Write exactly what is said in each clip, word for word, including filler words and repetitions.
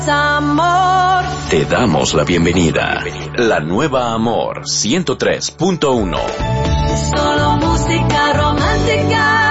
Amor. Te damos la bienvenida. La nueva Amor ciento tres punto uno. Solo música romántica.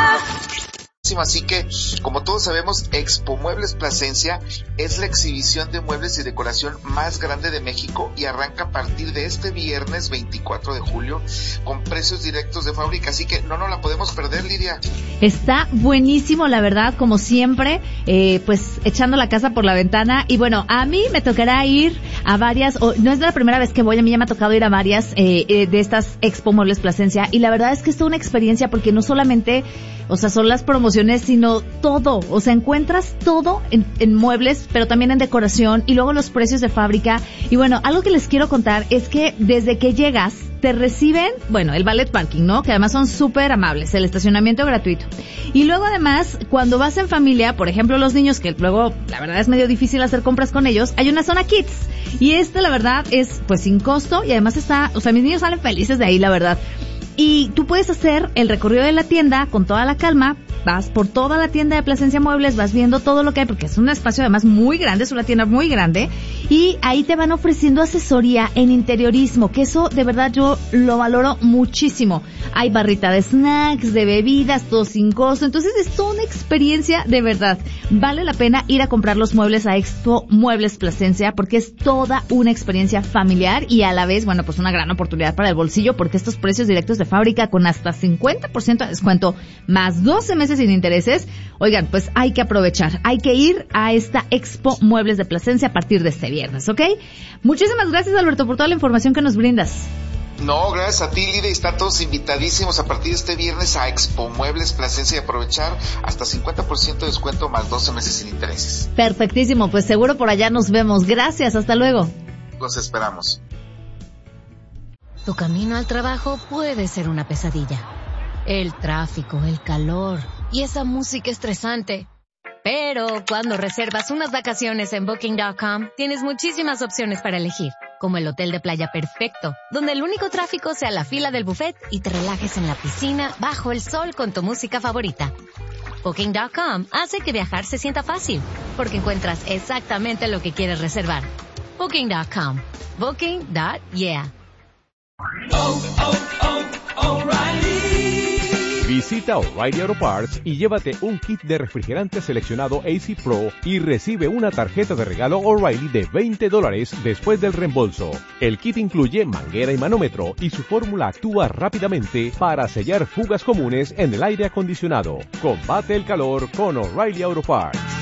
Así que, como todos sabemos, Expo Muebles Plasencia es la exhibición de muebles y decoración más grande de México y arranca a partir de este viernes veinticuatro de julio con precios directos de fábrica, así que no nos la podemos perder, Lidia. Está buenísimo, la verdad, como siempre, eh, pues echando la casa por la ventana. Y bueno, a mí me tocará ir a varias, o, no es la primera vez que voy, a mí ya me ha tocado ir a varias eh, eh, de estas Expo Muebles Plasencia, y la verdad es que es toda una experiencia porque no solamente, o sea, son las promociones, sino todo, o sea, encuentras todo en, en muebles, pero también en decoración, y luego los precios de fábrica. Y bueno, algo que les quiero contar es que desde que llegas te reciben, bueno, el valet parking, ¿no? Que además son súper amables, el estacionamiento gratuito. Y luego además, cuando vas en familia, por ejemplo los niños, que luego la verdad es medio difícil hacer compras con ellos, hay una zona kids. Y este la verdad es pues sin costo, y además está, o sea, mis niños salen felices de ahí, la verdad. Y tú puedes hacer el recorrido de la tienda con toda la calma, vas por toda la tienda de Plasencia Muebles, vas viendo todo lo que hay, porque es un espacio además muy grande, es una tienda muy grande, y ahí te van ofreciendo asesoría en interiorismo, que eso de verdad yo lo valoro muchísimo. Hay barrita de snacks, de bebidas, todo sin costo, entonces es toda una experiencia de verdad. Vale la pena ir a comprar los muebles a Expo Muebles Plasencia, porque es toda una experiencia familiar y a la vez, bueno, pues una gran oportunidad para el bolsillo, porque estos precios directos de fábrica con hasta cincuenta por ciento de descuento, más doce meses sin intereses, oigan, pues hay que aprovechar, hay que ir a esta Expo Muebles de Plasencia a partir de este viernes, ¿ok? Muchísimas gracias, Alberto, por toda la información que nos brindas. No, gracias a ti, Lidia, y están todos invitadísimos a partir de este viernes a Expo Muebles Plasencia y aprovechar hasta cincuenta por ciento de descuento más doce meses sin intereses. Perfectísimo, pues seguro por allá nos vemos. Gracias, hasta luego. Los esperamos. Tu camino al trabajo puede ser una pesadilla. El tráfico, el calor y esa música estresante. Pero cuando reservas unas vacaciones en Booking punto com, tienes muchísimas opciones para elegir, como el hotel de playa perfecto, donde el único tráfico sea la fila del buffet y te relajes en la piscina bajo el sol con tu música favorita. Booking punto com hace que viajar se sienta fácil, porque encuentras exactamente lo que quieres reservar. Booking punto com. Booking punto yeah. Oh, oh, oh, O'Reilly. Visita O'Reilly Auto Parts y llévate un kit de refrigerante seleccionado A C Pro y recibe una tarjeta de regalo O'Reilly de veinte dólares después del reembolso. El kit incluye manguera y manómetro y su fórmula actúa rápidamente para sellar fugas comunes en el aire acondicionado. Combate el calor con O'Reilly Auto Parts.